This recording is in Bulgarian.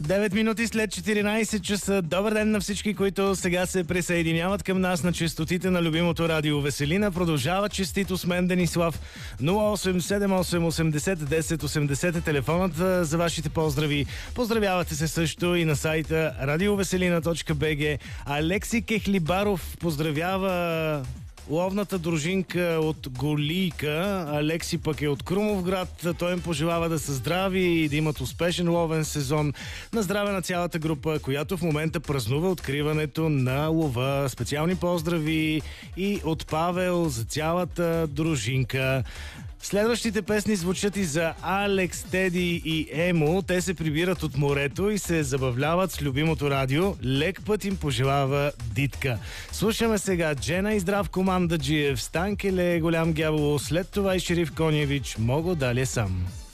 9 минути след 14 часа. Добър ден на всички, които сега се присъединяват към нас на честотите на любимото радио Веселина. Продължава честито с мен Денислав. 0878 80 10 80 е телефонът за вашите поздрави. Поздравявате се също и на сайта radioveselina.bg. Алекси Кехлибаров поздравява ловната дружинка от Голийка. Алекси пък е от Крумовград. Той им пожелава да са здрави и да имат успешен ловен сезон. На здраве на цялата група, която в момента празнува откриването на лова. Специални поздрави и от Павел за цялата дружинка. Следващите песни звучат и за Алекс, Теди и Емо. Те се прибират от морето и се забавляват с любимото радио. Лек път им пожелава Дитка. Слушаме сега Джена и Здравко Мандаджиев, Станкеле, Голям Гяволо, след това и Шериф Коневич, Мого дали сам.